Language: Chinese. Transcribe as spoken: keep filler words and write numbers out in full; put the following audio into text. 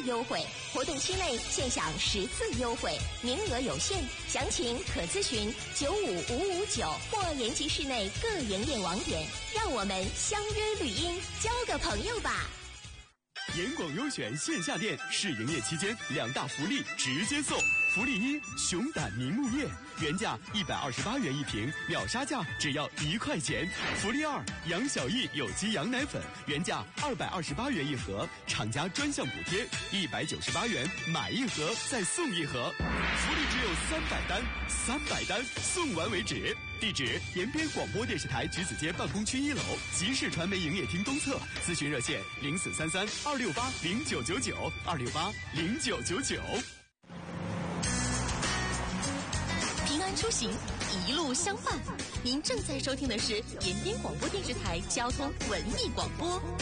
优惠，活动期内现享十次优惠，名额有限，详情可咨询九五五五九或延吉市内各营业网点。让我们相约绿荫，交个朋友吧。 严广优选线下店试营业期间两大福利直接送。福利一：熊胆凝木叶，原价一百二十八元一瓶，秒杀价只要一块钱。福利二：杨小艺有机羊奶粉，原价二百二十八元一盒，厂家专项补贴一百九十八元，买一盒再送一盒。福利只有三百单，三百单送完为止。地址：延边广播电视台橘子街办公区一楼，集市传媒营业厅东侧。咨询热线：零四三三二六八零九九九二六八零九九九。 平安出行，一路相伴。您正在收听的是延边广播电视台交通文艺广播。